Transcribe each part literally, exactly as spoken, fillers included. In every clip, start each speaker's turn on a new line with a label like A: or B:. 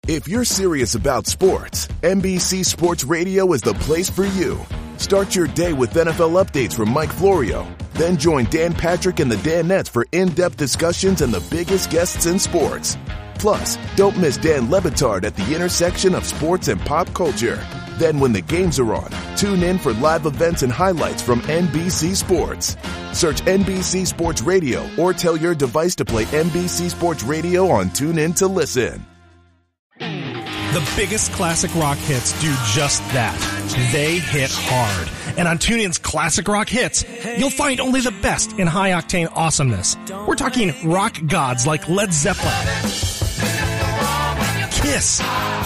A: If you're serious about sports, N B C Sports Radio is the place for you. Start your day with N F L updates from Mike Florio. Then join Dan Patrick and the Danettes for in-depth discussions and the biggest guests in sports. Plus, don't miss Dan Le Batard at the intersection of sports and pop culture. Then when the games are on, tune in for live events and highlights from N B C Sports. Search N B C Sports Radio or tell your device to play N B C Sports Radio on TuneIn to listen.
B: The biggest classic rock hits do just that. They hit hard. And on TuneIn's Classic Rock Hits, you'll find only the best in high-octane awesomeness. We're talking rock gods like Led Zeppelin, Kiss,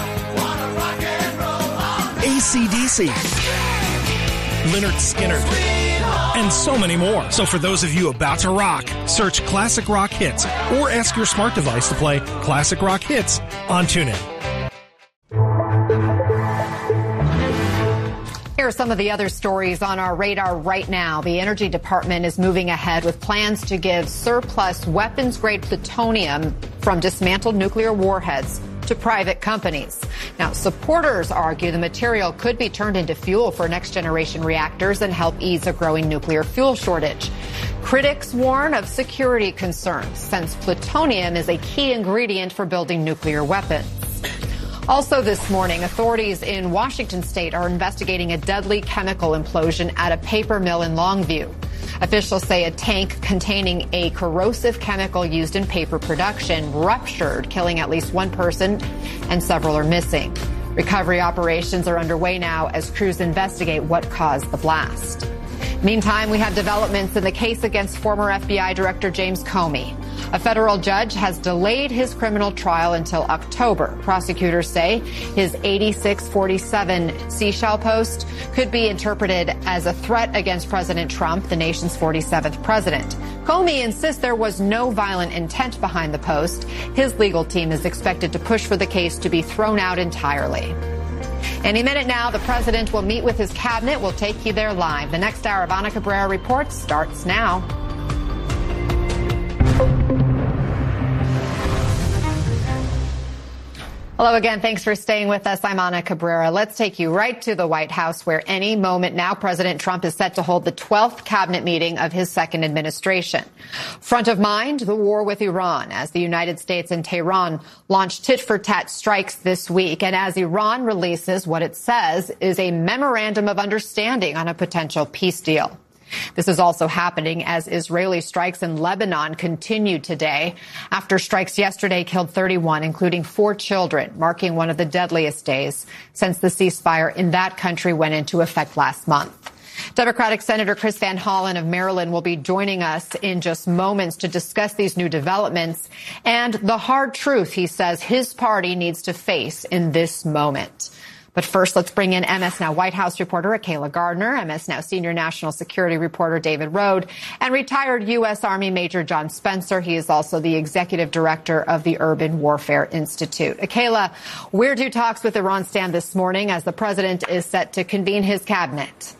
B: A C D C, Lynyrd Skynyrd, and so many more. So for those of you about to rock, search Classic Rock Hits or ask your smart device to play Classic Rock Hits on TuneIn.
C: Here are some of the other stories on our radar right now. The Energy Department is moving ahead with plans to give surplus weapons-grade plutonium from dismantled nuclear warheads to private companies. Now, supporters argue the material could be turned into fuel for next-generation reactors and help ease a growing nuclear fuel shortage. Critics warn of security concerns, since plutonium is a key ingredient for building nuclear weapons. Also this morning, authorities in Washington state are investigating a deadly chemical implosion at a paper mill in Longview. Officials say a tank containing a corrosive chemical used in paper production ruptured, killing at least one person, and several are missing. Recovery operations are underway now as crews investigate what caused the blast. Meantime, we have developments in the case against former F B I Director James Comey. A federal judge has delayed his criminal trial until October. Prosecutors say his eighty-six forty-seven seashell post could be interpreted as a threat against President Trump, the nation's forty-seventh president. Comey insists there was no violent intent behind the post. His legal team is expected to push for the case to be thrown out entirely. Any minute now, the president will meet with his cabinet. We'll take you there live. The next hour of Ana Cabrera Reports starts now. Hello again. Thanks for staying with us. I'm Ana Cabrera. Let's take you right to the White House, where any moment now President Trump is set to hold the twelfth cabinet meeting of his second administration. Front of mind, the war with Iran, as the United States and Tehran launched tit-for-tat strikes this week, and as Iran releases what it says is a memorandum of understanding on a potential peace deal. This is also happening as Israeli strikes in Lebanon continued today after strikes yesterday killed thirty-one, including four children, marking one of the deadliest days since the ceasefire in that country went into effect last month. Democratic Senator Chris Van Hollen of Maryland will be joining us in just moments to discuss these new developments and the hard truth he says his party needs to face in this moment. But first, let's bring in M S Now White House reporter Akayla Gardner, M S Now senior national security reporter David Rode, and retired U S. Army Major John Spencer. He is also the executive director of the Urban Warfare Institute. Akayla, where do talks with Iran stand this morning as the president is set to convene his cabinet?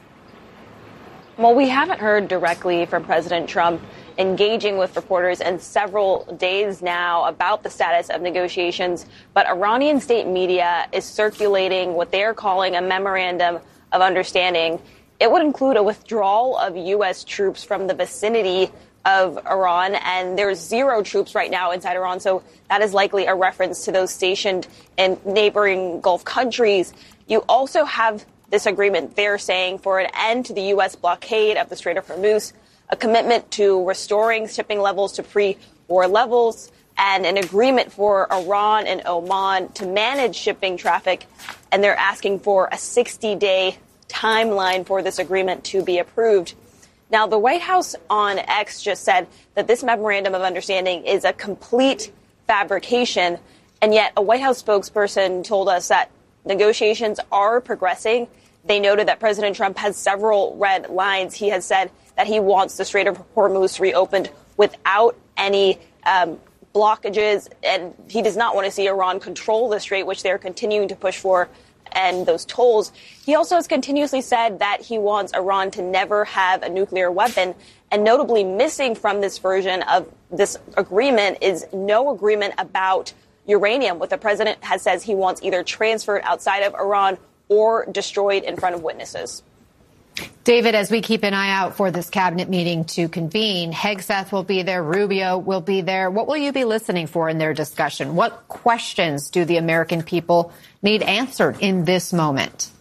D: Well, we haven't heard directly from President Trump engaging with reporters in several days now about the status of negotiations, but Iranian state media is circulating what they're calling a memorandum of understanding. It would include a withdrawal of U S troops from the vicinity of Iran, and there's zero troops right now inside Iran, so that is likely a reference to those stationed in neighboring Gulf countries. You also have this agreement they're saying for an end to the U S blockade of the Strait of Hormuz, a commitment to restoring shipping levels to pre-war levels, and an agreement for Iran and Oman to manage shipping traffic. And they're asking for a sixty-day timeline for this agreement to be approved. Now, the White House on X just said that this memorandum of understanding is a complete fabrication. And yet a White House spokesperson told us that negotiations are progressing. They noted that President Trump has several red lines. He has said that he wants the Strait of Hormuz reopened without any um, blockages, and he does not want to see Iran control the strait, which they're continuing to push for, and those tolls. He also has continuously said that he wants Iran to never have a nuclear weapon, and notably missing from this version of this agreement is no agreement about uranium, what the president has says he wants either transferred outside of Iran or destroyed in front of witnesses.
C: David, as we keep an eye out for this cabinet meeting to convene, Hegseth will be there, Rubio will be there. What will you be listening for in their discussion? What questions do the American people need answered in this moment?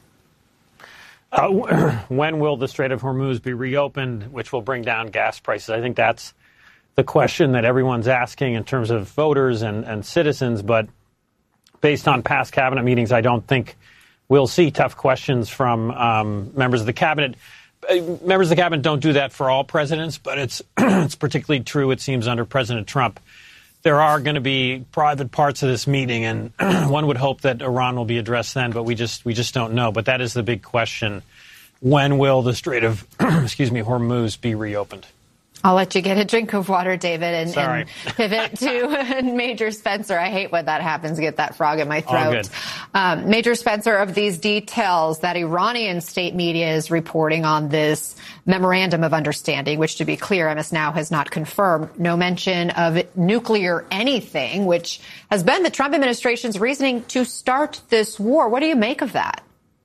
E: Uh, when will the Strait of Hormuz be reopened, which will bring down gas prices? I think that's the question that everyone's asking in terms of voters and, and citizens. But based on past cabinet meetings, I don't think we'll see tough questions from um, members of the cabinet. Uh, members of the cabinet don't do that for all presidents, but it's it's particularly true, it seems, under President Trump. There are going to be private parts of this meeting, and one would hope that Iran will be addressed then, but we just we just don't know. But that is the big question. When will the Strait of excuse me Hormuz be reopened?
C: I'll let you get a drink of water, David, and,
E: Sorry.
C: and pivot to Major Spencer. I hate when that happens, get that frog in my throat.
E: All good.
C: Um, Major Spencer, of these details that Iranian state media is reporting on this memorandum of understanding, which, to be clear, M S Now has not confirmed, no mention of nuclear anything, which has been the Trump administration's reasoning to start this war. What do you make of that?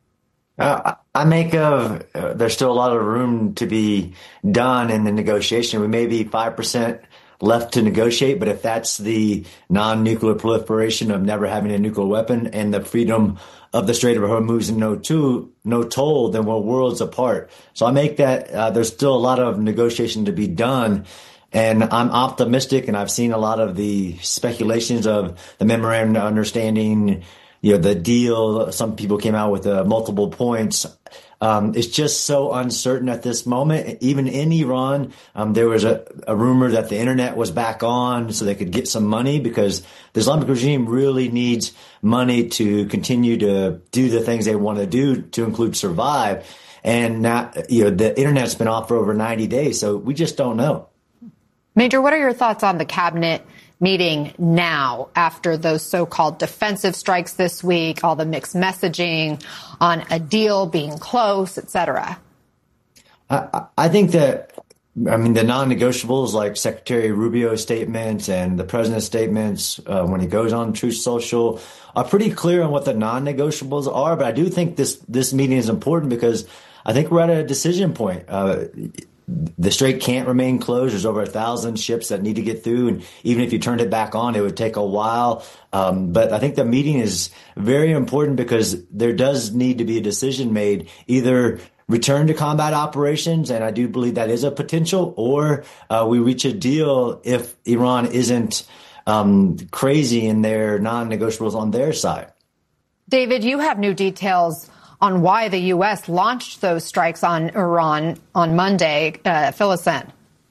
F: Uh, I make of uh, there's still a lot of room to be done in the negotiation. We may be five percent left to negotiate, but if that's the non-nuclear proliferation of never having a nuclear weapon and the freedom of the Strait of Hormuz and no to, no toll, then we're worlds apart. So I make that uh, there's still a lot of negotiation to be done. And I'm optimistic, and I've seen a lot of the speculations of the memorandum of understanding, you know, the deal. Some people came out with uh, multiple points. Um, it's just so uncertain at this moment. Even in Iran, um, there was a, a rumor that the internet was back on so they could get some money, because the Islamic regime really needs money to continue to do the things they want to do, to include survive. And now, you know, the internet's been off for over ninety days, so we just don't know.
C: Major, what are your thoughts on the cabinet meeting now after those so-called defensive strikes this week, all the mixed messaging on a deal being close, et cetera?
F: I, I think that, I mean, the non-negotiables like Secretary Rubio's statements and the president's statements uh, when he goes on Truth Social are pretty clear on what the non-negotiables are. But I do think this, this meeting is important because I think we're at a decision point. Uh, The strait can't remain closed. There's over a thousand ships that need to get through. And even if you turned it back on, it would take a while. Um, but I think the meeting is very important because there does need to be a decision made, either return to combat operations, and I do believe that is a potential, or uh, we reach a deal if Iran isn't um, crazy in their non-negotiables on their side.
C: David, you have new details on why the U S launched those strikes on Iran on Monday. Uh, fill us in.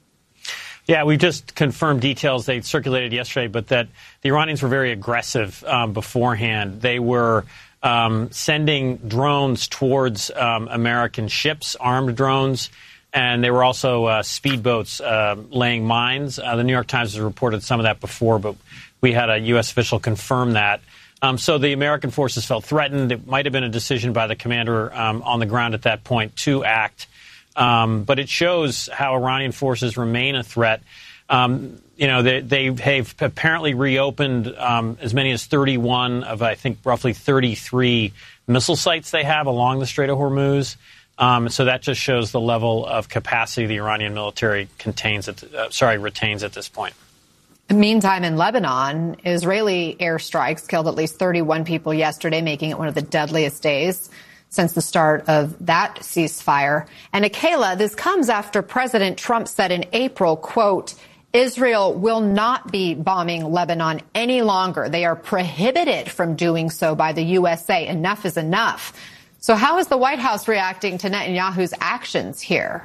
E: Yeah, we just confirmed details. They circulated yesterday, but that the Iranians were very aggressive um, beforehand. They were um, sending drones towards um, American ships, armed drones, and they were also uh, speedboats uh, laying mines. Uh, the New York Times has reported some of that before, but we had a U S official confirm that. Um, so the American forces felt threatened. It might have been a decision by the commander um, on the ground at that point to act. Um, but it shows how Iranian forces remain a threat. Um, you know, they, they have apparently reopened um, as many as thirty-one of, I think, roughly thirty-three missile sites they have along the Strait of Hormuz. Um, so that just shows the level of capacity the Iranian military contains at, uh, sorry, retains at this point.
C: Meantime, in Lebanon, Israeli airstrikes killed at least thirty-one people yesterday, making it one of the deadliest days since the start of that ceasefire. And Akela, this comes after President Trump said in April, quote, Israel will not be bombing Lebanon any longer. They are prohibited from doing so by the U S A. Enough is enough. So how is the White House reacting to Netanyahu's actions here?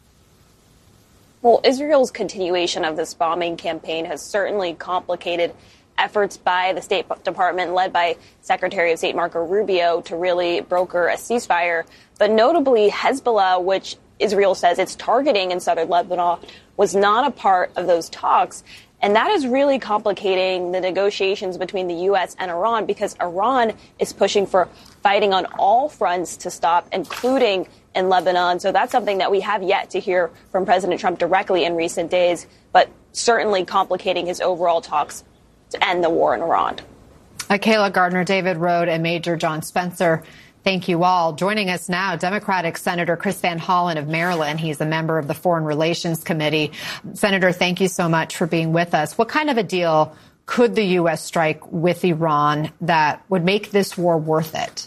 D: Well, Israel's continuation of this bombing campaign has certainly complicated efforts by the State Department, led by Secretary of State Marco Rubio, to really broker a ceasefire. But notably, Hezbollah, which Israel says it's targeting in southern Lebanon, was not a part of those talks. And that is really complicating the negotiations between the U S and Iran, because Iran is pushing for fighting on all fronts to stop, including in Lebanon. So that's something that we have yet to hear from President Trump directly in recent days, but certainly complicating his overall talks to end the war in Iran.
C: Kayla Gardner, David Rode, and Major John Spencer. Thank you all. Joining us now, Democratic Senator Chris Van Hollen of Maryland. He's a member of the Foreign Relations Committee. Senator, thank you so much for being with us. What kind of a deal could the U S strike with Iran that would make this war worth it?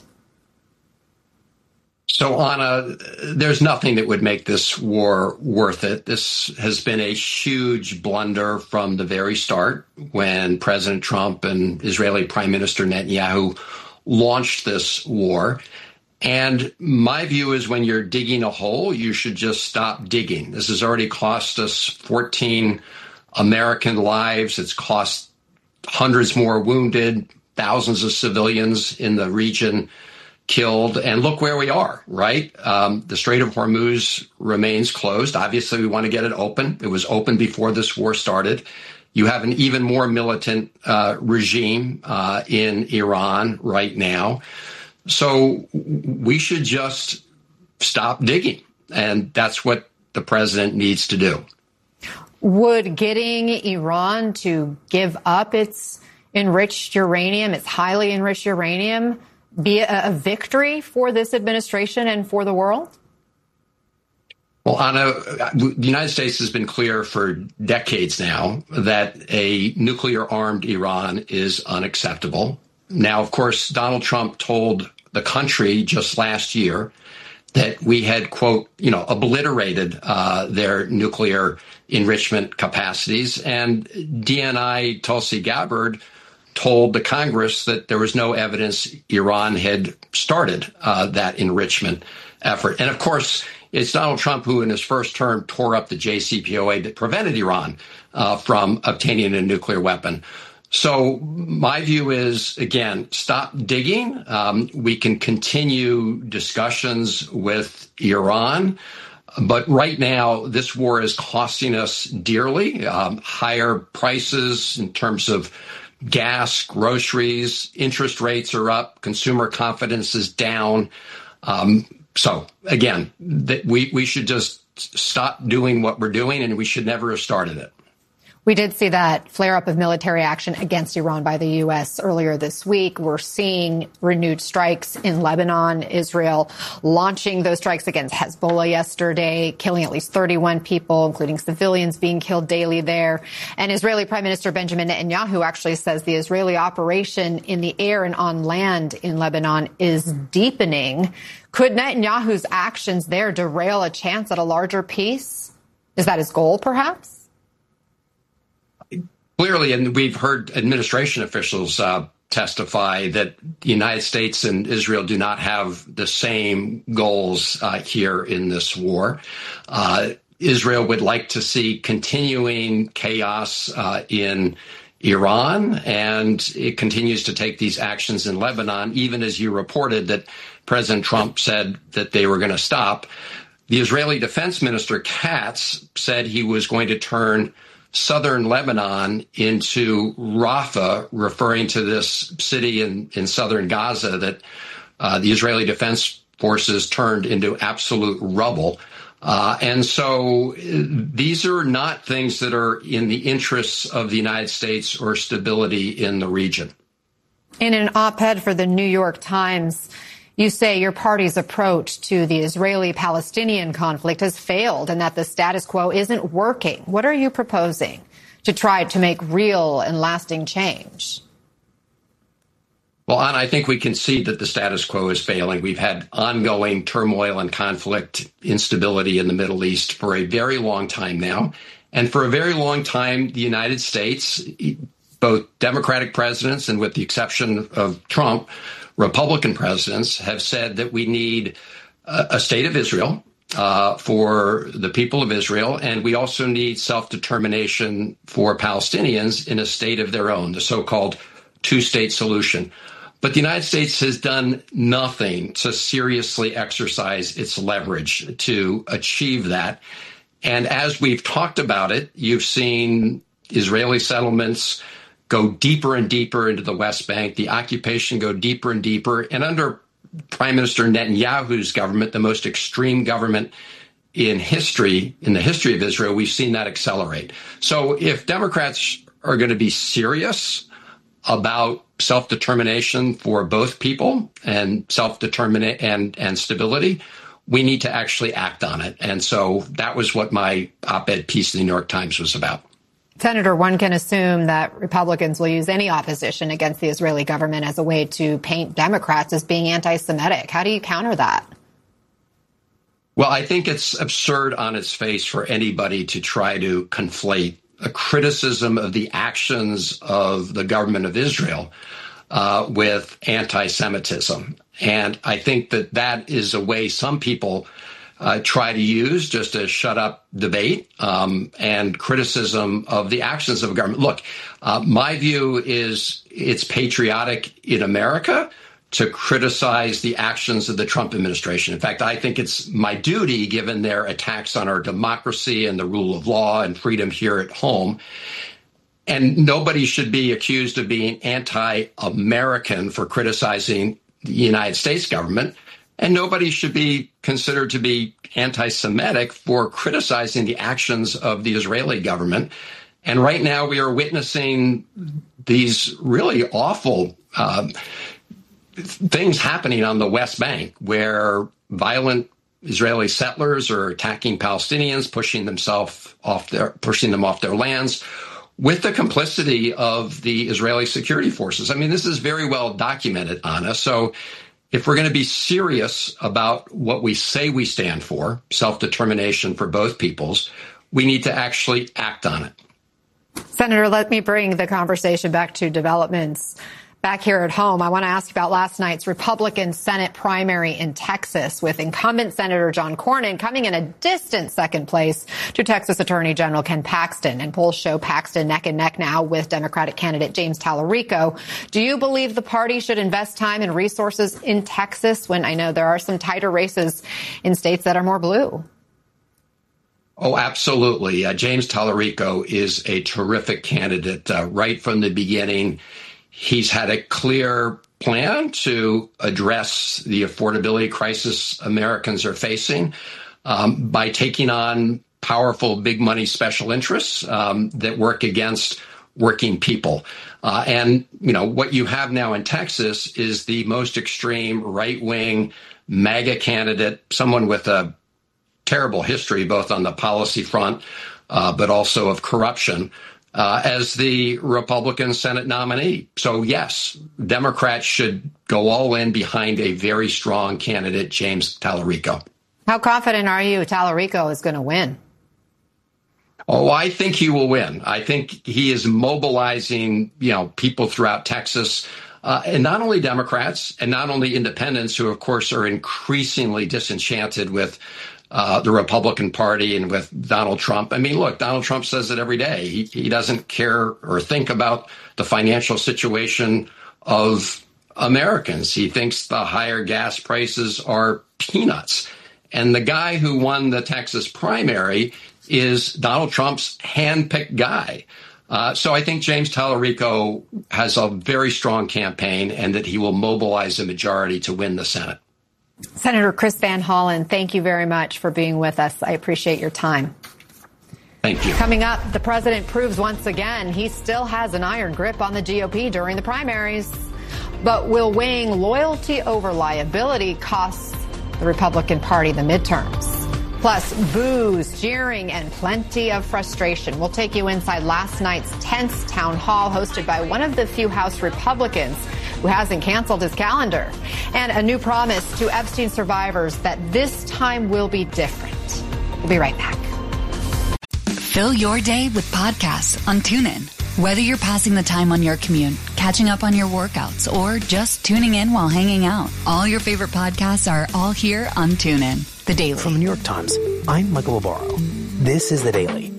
G: So, Anna, there's nothing that would make this war worth it. This has been a huge blunder from the very start when President Trump and Israeli Prime Minister Netanyahu launched this war. And my view is when you're digging a hole, you should just stop digging. This has already cost us fourteen American lives. It's cost hundreds more wounded, thousands of civilians in the region killed. And look where we are, right? Um, the Strait of Hormuz remains closed. Obviously, we want to get it open. It was open before this war started. You have an even more militant uh, regime uh, in Iran right now. So we should just stop digging. And that's what the president needs to do.
C: Would getting Iran to give up its enriched uranium, its highly enriched uranium, be a, a victory for this administration and for the world?
G: Well, Anna, the United States has been clear for decades now that a nuclear-armed Iran is unacceptable. Now, of course, Donald Trump told the country just last year that we had, quote, you know, obliterated uh, their nuclear enrichment capacities. And D N I Tulsi Gabbard told the Congress that there was no evidence Iran had started uh, that enrichment effort. And of course, it's Donald Trump who in his first term tore up the J C P O A that prevented Iran uh, from obtaining a nuclear weapon. So my view is, again, stop digging. Um, we can continue discussions with Iran. But right now, this war is costing us dearly, um, higher prices in terms of gas, groceries, interest rates are up, consumer confidence is down. Um, so, again, th- we, we should just stop doing what we're doing, and we should never have started it.
C: We did see that flare-up of military action against Iran by the U S earlier this week. We're seeing renewed strikes in Lebanon, Israel launching those strikes against Hezbollah yesterday, killing at least thirty-one people, including civilians being killed daily there. And Israeli Prime Minister Benjamin Netanyahu actually says the Israeli operation in the air and on land in Lebanon is deepening. Could Netanyahu's actions there derail a chance at a larger peace? Is that his goal, perhaps?
G: Clearly, and we've heard administration officials uh, testify that the United States and Israel do not have the same goals uh, here in this war. Uh, Israel would like to see continuing chaos uh, in Iran, and it continues to take these actions in Lebanon, even as you reported that President Trump said that they were going to stop. The Israeli Defense Minister, Katz, said he was going to turn southern Lebanon into Rafah, referring to this city in, in southern Gaza that uh, the Israeli Defense Forces turned into absolute rubble. Uh, and so these are not things that are in the interests of the United States or stability in the region.
C: In an op-ed for the New York Times, you say your party's approach to the Israeli-Palestinian conflict has failed and that the status quo isn't working. What are you proposing to try to make real and lasting change?
G: Well, Anna, I think we can see that the status quo is failing. We've had ongoing turmoil and conflict, instability in the Middle East for a very long time now. And for a very long time, the United States, both Democratic presidents and with the exception of Trump, Republican presidents have said that we need a, a state of Israel uh, for the people of Israel, and we also need self-determination for Palestinians in a state of their own, the so-called two-state solution. But the United States has done nothing to seriously exercise its leverage to achieve that. And as we've talked about it, you've seen Israeli settlements go deeper and deeper into the West Bank, the occupation go deeper and deeper. And under Prime Minister Netanyahu's government, the most extreme government in history, in the history of Israel, we've seen that accelerate. So if Democrats are going to be serious about self-determination for both people and self-determinate and, and stability, we need to actually act on it. And so that was what my op-ed piece in the New York Times was about.
C: Senator, one can assume that Republicans will use any opposition against the Israeli government as a way to paint Democrats as being anti-Semitic. How do you counter that?
G: Well, I think it's absurd on its face for anybody to try to conflate a criticism of the actions of the government of Israel uh, with anti-Semitism. And I think that that is a way some people uh, try to use just to shut up debate um, and criticism of the actions of a government. Look, uh, my view is it's patriotic in America to criticize the actions of the Trump administration. In fact, I think it's my duty, given their attacks on our democracy and the rule of law and freedom here at home. And nobody should be accused of being anti-American for criticizing the United States government. And nobody should be considered to be anti-Semitic for criticizing the actions of the Israeli government. And right now we are witnessing these really awful uh, things happening on the West Bank, where violent Israeli settlers are attacking Palestinians, pushing themselves off their, pushing them off their lands, with the complicity of the Israeli security forces. I mean, this is very well documented, Anna. So if we're going to be serious about what we say we stand for, self-determination for both peoples, we need to actually act on it.
C: Senator, let me bring the conversation back to developments back here at home. I want to ask you about last night's Republican Senate primary in Texas, with incumbent Senator John Cornyn coming in a distant second place to Texas Attorney General Ken Paxton. And polls show Paxton neck and neck now with Democratic candidate James Tallarico. Do you believe the party should invest time and resources in Texas, when I know there are some tighter races in states that are more blue?
G: Oh, absolutely. Uh, James Tallarico is a terrific candidate uh, right from the beginning. He's had a clear plan to address the affordability crisis Americans are facing um, by taking on powerful big money special interests um, that work against working people. Uh, and, you know, what you have now in Texas is the most extreme right-wing MAGA candidate, someone with a terrible history, both on the policy front, uh, but also of corruption, Uh, as the Republican Senate nominee. So, yes, Democrats should go all in behind a very strong candidate, James Tallarico.
C: How confident are you Tallarico is going to win?
G: Oh, I think he will win. I think he is mobilizing, you know, people throughout Texas, uh, and not only Democrats and not only independents, who, of course, are increasingly disenchanted with Uh, the Republican Party and with Donald Trump. I mean, look, Donald Trump says it every day. He, he doesn't care or think about the financial situation of Americans. He thinks the higher gas prices are peanuts. And the guy who won the Texas primary is Donald Trump's handpicked guy. Uh, so I think James Tallarico has a very strong campaign, and that he will mobilize a majority to win the Senate.
C: Senator Chris Van Hollen, thank you very much for being with us. I appreciate your time.
G: Thank you.
C: Coming up, the president proves once again he still has an iron grip on the G O P during the primaries. But will weighing loyalty over liability cost the Republican Party the midterms? Plus, boos, jeering, and plenty of frustration. We'll take you inside last night's tense town hall hosted by one of the few House Republicans who hasn't canceled his calendar. And a new promise to Epstein survivors that this time will be different. We'll be right back.
H: Fill your day with podcasts on TuneIn. Whether you're passing the time on your commute, catching up on your workouts, or just tuning in while hanging out, all your favorite podcasts are all here on TuneIn. The Daily.
I: From the New York Times, I'm Michael Barbaro. This is The Daily.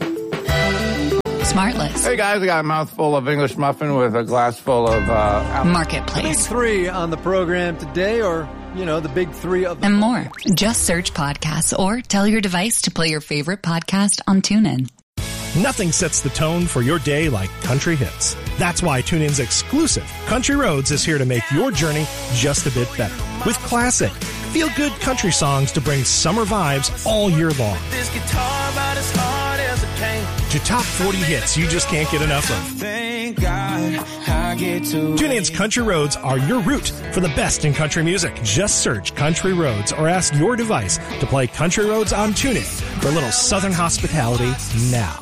H: Smartless.
J: Hey guys, I got a mouthful of English muffin with a glass full of uh,
H: Marketplace.
K: Big three on the program today, or, you know, the big three of the
H: and more. Just search podcasts or tell your device to play your favorite podcast on TuneIn.
B: Nothing sets the tone for your day like country hits. That's why TuneIn's exclusive Country Roads is here to make your journey just a bit better. With classic, feel-good country songs to bring summer vibes all year long.
L: This guitar about as hard as it came.
B: To top forty hits you just can't get enough of.
L: Thank God I
B: TuneIn's Country Roads are your route for the best in country music. Just search Country Roads or ask your device to play Country Roads on TuneIn for a little Southern hospitality now.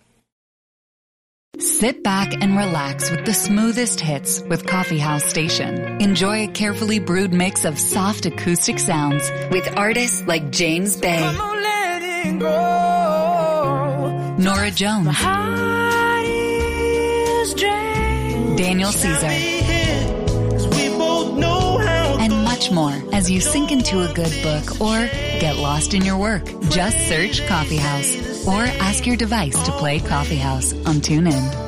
H: Sit back and relax with the smoothest hits with Coffee House Station. Enjoy a carefully brewed mix of soft acoustic sounds with artists like James Bay, Nora Jones, Daniel Caesar, and much more as you sink into a good book or get lost in your work. Just search Coffee House or ask your device to play Coffee House on TuneIn.